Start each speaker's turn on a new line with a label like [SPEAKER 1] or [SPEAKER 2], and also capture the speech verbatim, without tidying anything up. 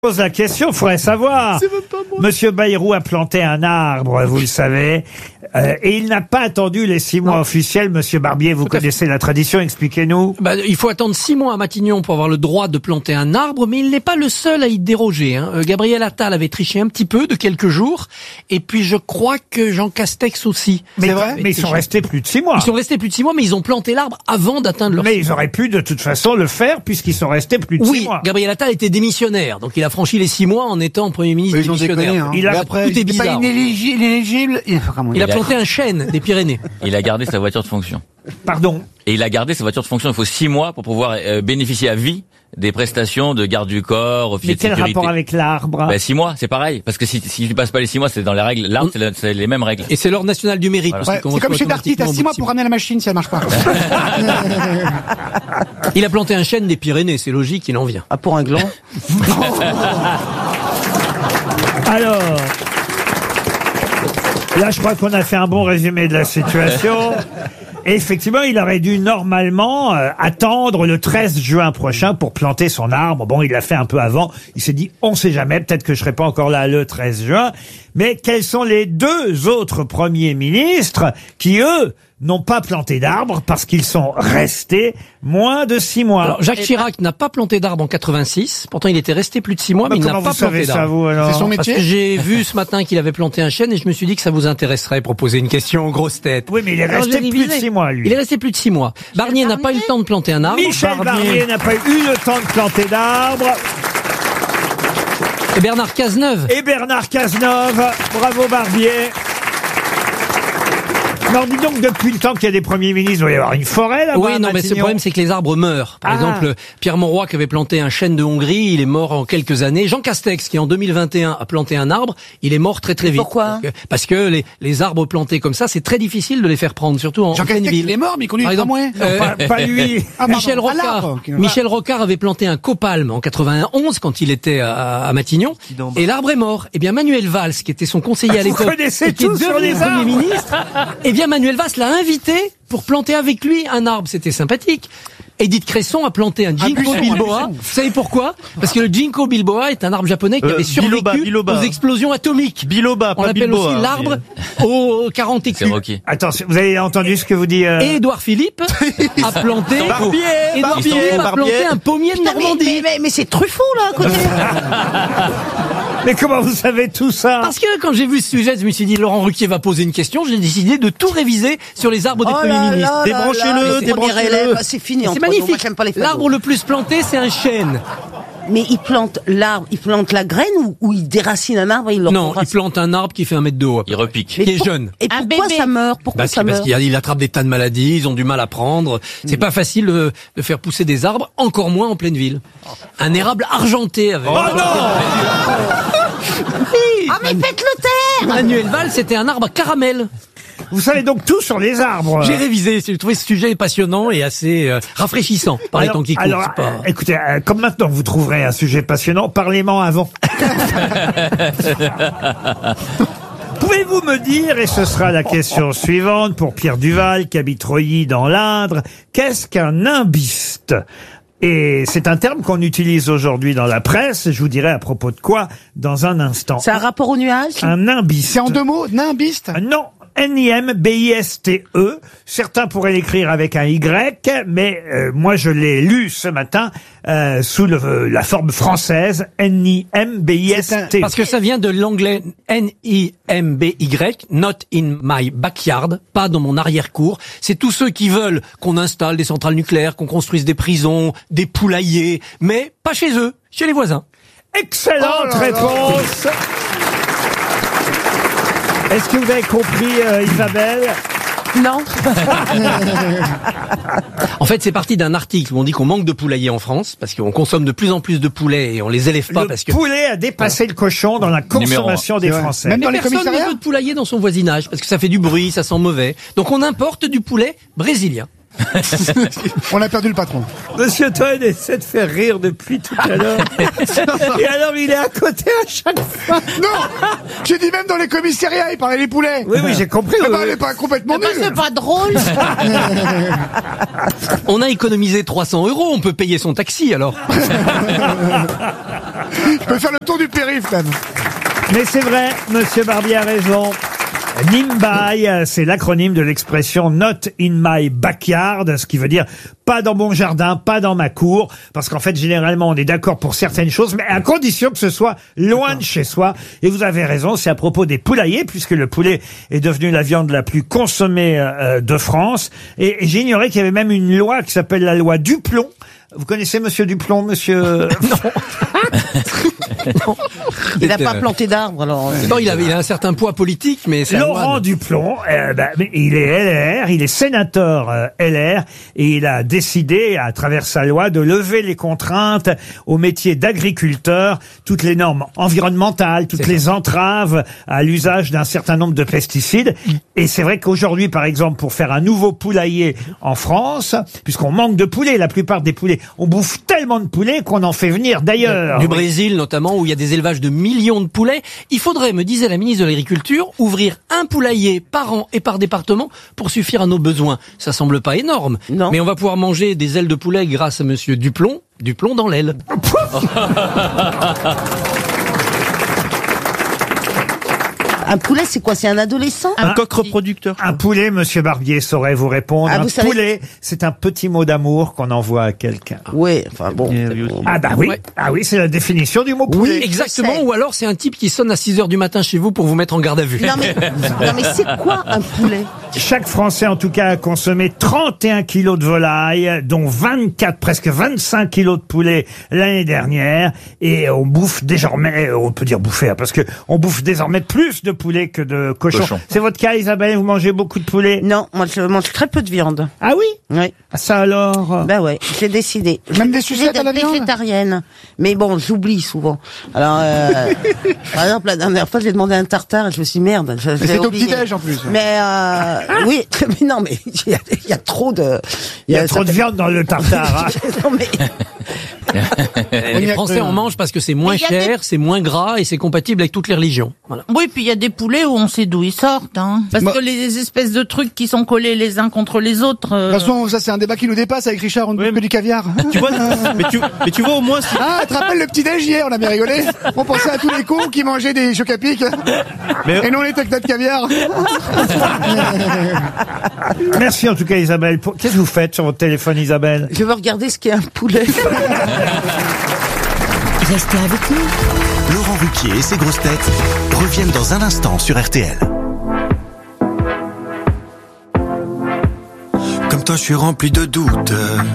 [SPEAKER 1] Pose la question, il faudrait savoir. Monsieur Bayrou a planté un arbre, vous le savez, euh, et il n'a pas attendu les six mois non. officiels. Monsieur Barbier, vous Tout connaissez la tradition, expliquez-nous.
[SPEAKER 2] Bah, il faut attendre six mois à Matignon pour avoir le droit de planter un arbre, mais il n'est pas le seul à y déroger. Hein. Euh, Gabriel Attal avait triché un petit peu de quelques jours, et puis je crois que Jean Castex aussi.
[SPEAKER 1] Mais, vrai mais ils sont restés plus de six mois.
[SPEAKER 2] Ils sont restés plus de six mois, mais ils ont planté l'arbre avant d'atteindre leur.
[SPEAKER 1] Mais ils auraient pu de toute façon le faire puisqu'ils sont restés plus de
[SPEAKER 2] oui,
[SPEAKER 1] six mois.
[SPEAKER 2] Oui, Gabriel Attal était démissionnaire, donc il a franchi les six mois en étant Premier ministre
[SPEAKER 3] ils
[SPEAKER 2] démissionnaire.
[SPEAKER 3] Déconné, hein.
[SPEAKER 1] Il a,
[SPEAKER 2] après, tout est bizarre.
[SPEAKER 3] Pas inéligible, inéligible. Il,
[SPEAKER 2] il, il a planté un chêne des Pyrénées.
[SPEAKER 4] Il a gardé sa voiture de fonction.
[SPEAKER 1] Pardon.
[SPEAKER 4] Et il a gardé sa voiture de fonction. Il faut six mois pour pouvoir euh, bénéficier à vie des prestations de garde du corps, officier
[SPEAKER 1] Mais
[SPEAKER 4] de
[SPEAKER 1] quel
[SPEAKER 4] sécurité.
[SPEAKER 1] rapport avec l'arbre?
[SPEAKER 4] Ben, six mois, c'est pareil. Parce que si, si tu passes pas les six mois, c'est dans les règles. L'arbre, c'est, c'est les mêmes règles.
[SPEAKER 2] Et c'est l'ordre national du mérite.
[SPEAKER 3] Voilà. Ouais, c'est comme chez Darty, t'as six mois pour ramener la machine si elle marche pas.
[SPEAKER 2] Il a planté un chêne des Pyrénées, c'est logique, il en vient.
[SPEAKER 3] Ah, pour un gland?
[SPEAKER 1] Alors, là, je crois qu'on a fait un bon résumé de la situation. Et effectivement, il aurait dû normalement euh, attendre le treize juin prochain pour planter son arbre. Bon, il l'a fait un peu avant. Il s'est dit, on sait jamais, peut-être que je serai pas encore là le treize juin. Mais quels sont les deux autres premiers ministres qui, eux, n'ont pas planté d'arbres parce qu'ils sont restés moins de six mois?
[SPEAKER 2] Alors, Jacques Chirac n'a pas planté d'arbres en quatre-vingt-six. Pourtant, il était resté plus de six mois, bah, mais il n'a pas planté d'arbres.
[SPEAKER 3] C'est son métier.
[SPEAKER 2] Parce que j'ai vu ce matin qu'il avait planté un chêne et je me suis dit que ça vous intéresserait pour poser une question aux grosses têtes.
[SPEAKER 1] Oui, mais il est
[SPEAKER 2] Alors,
[SPEAKER 1] resté plus de six mois, lui.
[SPEAKER 2] Il est resté plus de six mois. Barnier n'a pas eu le temps de planter un arbre.
[SPEAKER 1] Michel Barnier, Barnier n'a pas eu le temps de planter d'arbres.
[SPEAKER 2] Et Bernard Cazeneuve.
[SPEAKER 1] Et Bernard Cazeneuve. Bravo Barbier. Alors, dis donc, depuis le temps qu'il y a des premiers ministres, il doit y avoir une forêt là-bas.
[SPEAKER 2] Oui, non, mais le problème, c'est que les arbres meurent. Par ah. exemple, Pierre Mauroy, qui avait planté un chêne de Hongrie, il est mort en quelques années. Jean Castex, qui en deux mille vingt et un a planté un arbre, il est mort très très vite.
[SPEAKER 3] Pourquoi?
[SPEAKER 2] Donc, parce que les, les arbres plantés comme ça, c'est très difficile de les faire prendre, surtout en,
[SPEAKER 3] Jean
[SPEAKER 2] en pleine
[SPEAKER 3] Castex,
[SPEAKER 2] ville.
[SPEAKER 3] il est mort, mais il connu
[SPEAKER 2] Par exemple,
[SPEAKER 3] moins.
[SPEAKER 2] Euh,
[SPEAKER 1] pas, pas lui.
[SPEAKER 2] Ah, Michel Rocard. Okay. Michel Rocard avait planté un copalme en quatre-vingt-onze quand il était à, à Matignon. Et l'arbre est mort. Eh bien, Manuel Valls, qui était son conseiller à l'époque,
[SPEAKER 1] et qui est
[SPEAKER 2] devenu Premier ministre, eh bien, Manuel Valls l'a invité pour planter avec lui un arbre. C'était sympathique. Édith Cresson a planté un ginkgo biloba. Vous savez pourquoi? Parce que le ginkgo biloba est un arbre japonais qui euh, avait survécu biloba, biloba. aux explosions atomiques.
[SPEAKER 4] Biloba,
[SPEAKER 2] On l'appelle aussi l'arbre aux quarante écus.
[SPEAKER 1] Attends, vous avez entendu ce que vous dit euh...
[SPEAKER 2] Et Édouard Philippe a planté
[SPEAKER 3] Barbier,
[SPEAKER 2] Édouard
[SPEAKER 3] Barbier,
[SPEAKER 2] Philippe a
[SPEAKER 3] Barbier.
[SPEAKER 2] planté un pommier de Normandie.
[SPEAKER 3] Mais, mais, mais, mais c'est Truffaut là à côté.
[SPEAKER 1] Mais comment vous savez tout ça?
[SPEAKER 2] Parce que quand j'ai vu ce sujet, je me suis dit Laurent Ruquier va poser une question. J'ai décidé de tout réviser sur les arbres des
[SPEAKER 3] oh
[SPEAKER 2] premiers
[SPEAKER 3] là
[SPEAKER 2] ministres.
[SPEAKER 3] Là
[SPEAKER 2] débranchez-le,
[SPEAKER 3] débranchez-le. C'est fini.
[SPEAKER 2] C'est magnifique. L'arbre le plus planté, c'est un chêne.
[SPEAKER 5] Mais il plante l'arbre, il plante la graine ou, ou il déracine un arbre et il le
[SPEAKER 2] Non, il plante un arbre qui fait un mètre de haut.
[SPEAKER 4] Il repique.
[SPEAKER 2] Qui est
[SPEAKER 5] pour,
[SPEAKER 2] jeune.
[SPEAKER 5] Et
[SPEAKER 6] un
[SPEAKER 5] pourquoi
[SPEAKER 6] bébé.
[SPEAKER 5] ça meurt? Pourquoi
[SPEAKER 2] parce
[SPEAKER 5] ça
[SPEAKER 2] parce
[SPEAKER 5] meurt?
[SPEAKER 2] qu'il il attrape des tas de maladies, ils ont du mal à prendre. C'est mmh. pas facile de, de faire pousser des arbres, encore moins en pleine ville. Un érable argenté avec...
[SPEAKER 1] Oh non
[SPEAKER 5] Ah mais faites-le taire!
[SPEAKER 2] Manuel Valls, c'était un arbre à caramel.
[SPEAKER 1] Vous savez donc tout sur les arbres.
[SPEAKER 2] J'ai révisé, j'ai trouvé ce sujet passionnant et assez euh, rafraîchissant par
[SPEAKER 1] alors,
[SPEAKER 2] les temps qui courent.
[SPEAKER 1] Alors,
[SPEAKER 2] pas...
[SPEAKER 1] euh, écoutez, euh, comme maintenant vous trouverez un sujet passionnant, parlez-moi avant. Pouvez-vous me dire, et ce sera la question suivante pour Pierre Duval qui habite Reuilly dans l'Indre, qu'est-ce qu'un nimbiste? Et c'est un terme qu'on utilise aujourd'hui dans la presse, je vous dirai à propos de quoi dans un instant.
[SPEAKER 5] C'est un rapport au nuage?
[SPEAKER 1] Un nimbiste.
[SPEAKER 3] C'est en deux mots, nimbiste?
[SPEAKER 1] euh, Non. N I M B I S T E. Certains pourraient l'écrire avec un Y, mais euh, moi je l'ai lu ce matin euh, sous le, euh, la forme française N I M B I S T E.
[SPEAKER 2] Parce que ça vient de l'anglais N I M B Y, not in my backyard, pas dans mon arrière-cour. C'est tous ceux qui veulent qu'on installe des centrales nucléaires, qu'on construise des prisons, des poulaillers, mais pas chez eux, chez les voisins.
[SPEAKER 1] Excellente oh là réponse. Là. Est-ce que vous avez compris, euh, Isabelle?
[SPEAKER 5] Non.
[SPEAKER 2] En fait, c'est parti d'un article où on dit qu'on manque de poulaillers en France parce qu'on consomme de plus en plus de poulets et on les élève pas
[SPEAKER 1] le
[SPEAKER 2] parce que
[SPEAKER 1] le poulet a dépassé le cochon dans la consommation des Français.
[SPEAKER 3] Même
[SPEAKER 2] mais
[SPEAKER 3] dans les
[SPEAKER 2] personne ne veut de poulailler dans son voisinage parce que ça fait du bruit, ça sent mauvais. Donc on importe du poulet brésilien.
[SPEAKER 3] On a perdu le patron.
[SPEAKER 1] Monsieur Toen essaie de faire rire depuis tout à l'heure. Et alors il est à côté à chaque fois.
[SPEAKER 3] Non, j'ai dit même dans les commissariats, il parlait des poulets.
[SPEAKER 1] Oui, oui, j'ai compris.
[SPEAKER 3] Eh
[SPEAKER 1] oui,
[SPEAKER 3] ben,
[SPEAKER 1] oui.
[SPEAKER 3] elle est pas complètement
[SPEAKER 6] Eh ben,
[SPEAKER 3] nulle.
[SPEAKER 6] c'est pas drôle.
[SPEAKER 2] On a économisé trois cents euros, on peut payer son taxi alors.
[SPEAKER 3] Je peux faire le tour du périph', même.
[SPEAKER 1] Mais c'est vrai, Monsieur Barbier a raison. Nimbai, c'est l'acronyme de l'expression Not in my backyard, ce qui veut dire pas dans mon jardin, pas dans ma cour, parce qu'en fait, généralement, on est d'accord pour certaines choses, mais à condition que ce soit loin de chez soi. Et vous avez raison, c'est à propos des poulaillers, puisque le poulet est devenu la viande la plus consommée euh, de France. Et, et j'ignorais qu'il y avait même une loi qui s'appelle la loi Duplon. Vous connaissez Monsieur Duplon, Monsieur... Non.
[SPEAKER 5] Non. Il n'a pas planté d'arbres, alors.
[SPEAKER 2] Non, il, avait, il a un certain poids politique, mais c'est
[SPEAKER 1] Laurent Duplon, euh, bah, mais il est L R, il est sénateur euh, L R, et il a décidé, à travers sa loi, de lever les contraintes au métier d'agriculteur, toutes les normes environnementales, toutes les entraves à l'usage d'un certain nombre de pesticides. Et c'est vrai qu'aujourd'hui, par exemple, pour faire un nouveau poulailler en France, puisqu'on manque de poulets, la plupart des poulets, on bouffe tellement de poulets qu'on en fait venir d'ailleurs.
[SPEAKER 2] Du Brésil notamment, où il y a des élevages de millions de poulets. Il faudrait, me disait la ministre de l'Agriculture, ouvrir un poulailler par an et par département pour suffire à nos besoins. Ça semble pas énorme,
[SPEAKER 5] non.
[SPEAKER 2] Mais on va pouvoir manger des ailes de poulet grâce à Monsieur Duplon. Du plomb dans l'aile.
[SPEAKER 5] Un poulet, c'est quoi? C'est un adolescent?
[SPEAKER 6] Un coq reproducteur.
[SPEAKER 1] Un poulet, Monsieur Barbier saurait vous répondre.
[SPEAKER 5] Ah,
[SPEAKER 1] un
[SPEAKER 5] vous savez-
[SPEAKER 1] poulet, c'est un petit mot d'amour qu'on envoie à quelqu'un.
[SPEAKER 5] Oui, enfin bon.
[SPEAKER 1] Ah bah oui,
[SPEAKER 2] Ouais.
[SPEAKER 1] ah oui, c'est la définition du mot poulet.
[SPEAKER 5] Oui,
[SPEAKER 2] Exactement,
[SPEAKER 5] je sais.
[SPEAKER 2] ou alors c'est un type qui sonne à six heures du matin chez vous pour vous mettre en garde à vue.
[SPEAKER 5] Non mais, non mais c'est quoi un poulet?
[SPEAKER 1] Chaque Français, en tout cas, a consommé trente et un kilos de volaille, dont vingt-quatre, presque vingt-cinq kilos de poulet l'année dernière. Et on bouffe désormais, on peut dire bouffer, hein, parce que on bouffe désormais plus de poulet que de cochon.
[SPEAKER 4] Cochon.
[SPEAKER 1] C'est votre cas, Isabelle? Vous mangez beaucoup de poulet?
[SPEAKER 5] Non, moi je mange très peu de viande.
[SPEAKER 1] Ah oui?
[SPEAKER 5] Oui.
[SPEAKER 1] Ah, ça alors?
[SPEAKER 5] Bah ouais, j'ai décidé.
[SPEAKER 3] Même des
[SPEAKER 5] J'ai
[SPEAKER 3] sucettes à la
[SPEAKER 5] d'être
[SPEAKER 3] viande?
[SPEAKER 5] végétarienne. Mais bon, j'oublie souvent. Alors, euh, par exemple, la dernière fois, j'ai demandé un tartare et je me suis dit, merde. je-
[SPEAKER 3] Mais
[SPEAKER 5] j'ai
[SPEAKER 3] c'est au
[SPEAKER 5] oublié.
[SPEAKER 3] petit-déj, en plus.
[SPEAKER 5] Mais euh, oui, mais non, mais il y, a- il y a trop de...
[SPEAKER 1] Il y a
[SPEAKER 5] ça
[SPEAKER 1] trop de
[SPEAKER 5] fait-
[SPEAKER 1] viande dans le tartare. hein.
[SPEAKER 5] Non mais
[SPEAKER 2] Les Français en mangent parce que c'est moins
[SPEAKER 7] Mais il y a
[SPEAKER 2] cher, c'est moins gras et c'est compatible avec toutes les religions. Voilà.
[SPEAKER 7] Oui, puis il y a des poulets où on sait d'où ils sortent, hein. Parce
[SPEAKER 3] Bah-
[SPEAKER 7] que les espèces de trucs qui sont collés les uns contre les autres. euh,
[SPEAKER 3] De toute façon, ça c'est un débat qui nous dépasse avec Richard, on ne bouffe que du caviar.
[SPEAKER 6] Tu vois, mais tu, mais tu vois au moins si...
[SPEAKER 3] Ah, tu te rappelles le petit-déj hier, on a bien rigolé. On pensait à tous les cons qui mangeaient des chocs à pic.
[SPEAKER 6] Mais-
[SPEAKER 3] Et non les tectas de caviar.
[SPEAKER 1] Merci en tout cas, Isabelle. Pour- Qu'est-ce que vous faites sur votre téléphone, Isabelle?
[SPEAKER 5] je veux regarder ce qu'est un poulet.
[SPEAKER 8] Restez avec nous.
[SPEAKER 9] Laurent Ruquier et ses grosses têtes reviennent dans un instant sur R T L.
[SPEAKER 10] Comme toi, je suis rempli de doutes.